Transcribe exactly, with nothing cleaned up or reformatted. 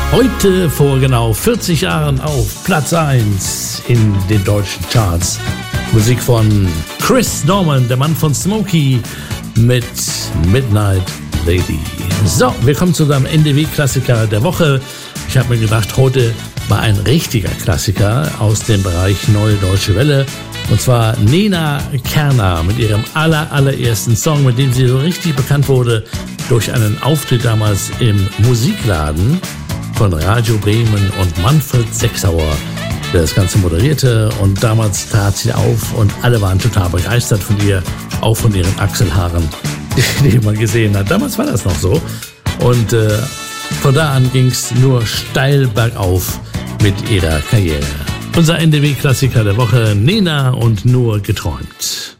Heute vor genau vierzig Jahren auf Platz eins in den deutschen Charts. Musik von Chris Norman, der Mann von Smokey, mit Midnight Lady. So, wir kommen zu unserem N D W-Klassiker der Woche. Ich habe mir gedacht, heute war ein richtiger Klassiker aus dem Bereich Neue Deutsche Welle. Und zwar Nena Kerner mit ihrem aller, allerersten Song, mit dem sie so richtig bekannt wurde, durch einen Auftritt damals im Musikladen von Radio Bremen und Manfred Sechsauer, der das Ganze moderierte. Und damals trat sie auf und alle waren total begeistert von ihr, auch von ihren Achselhaaren, die man gesehen hat. Damals war das noch so. Und äh, von da an ging es nur steil bergauf mit ihrer Karriere. Unser N D W-Klassiker der Woche, Nena und Nur geträumt.